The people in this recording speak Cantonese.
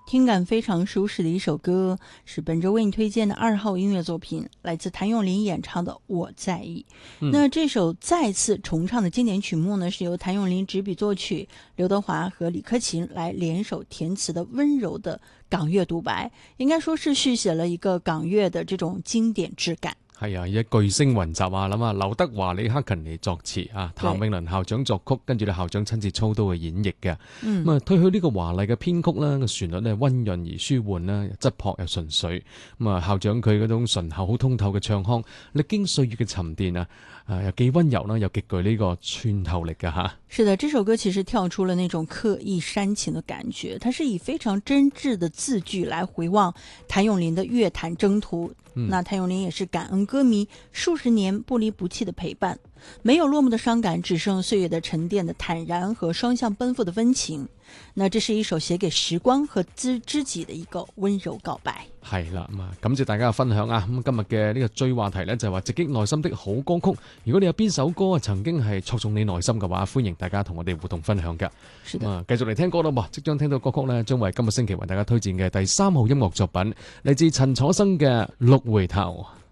听感非常舒适的一首歌，是本周为你推荐的2号音乐作品，来自谭咏麟演唱的《我在意》。那这首再次重唱的经典曲目呢，是由谭咏麟执笔作曲，刘德华和李克勤来联手填詞的温柔的港樂獨白，應該說是續寫了一個港樂的這種經典質感。 係啊，一巨星雲集啊，諗下劉德華、李克勤嚟作詞啊，譚詠麟校長作曲，跟住咧校長親自操刀去演繹嘅。咁啊，推去呢個華麗嘅編曲啦，個旋律咧溫潤而舒緩啦，質樸又純粹。咁啊，校長佢嗰種醇厚好通透嘅唱腔，歷經歲月嘅沉澱啊，又既溫柔啦，又極具呢個穿透力㗎吓。 是的，這首歌其實跳出了那種刻意煽情的感覺，它是以非常真摯的字句來回望譚詠麟的樂壇征途。那譚詠麟也是感恩歌迷數十年不離不棄的陪伴，沒有落幕的傷感，只剩歲月的沉澱的坦然和雙向奔赴的溫情。那這是一首寫給時光和知己的一個溫柔告白。 係啦，咁啊，感謝大家嘅分享啊！咁今日嘅呢個追話題呢，就係話直擊內心的好歌曲。如果你有邊首歌曾經係戳中你內心嘅話，歡迎大家同我哋互動分享㗎。 是的， 繼續嚟聽歌啦噃！即將聽到歌曲呢，將為今個星期為大家推薦嘅第3號音樂作品，嚟自陳楚生嘅《鹿回頭》。